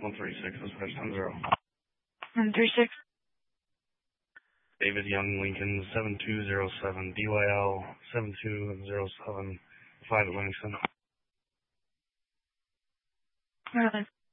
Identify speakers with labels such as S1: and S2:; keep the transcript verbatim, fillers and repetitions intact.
S1: one three six, dispatch ten zero.
S2: one three six.
S1: David Young, Lincoln, seven two zero seven, D Y L, seven two zero seven, five at Livingston.
S2: Maryland.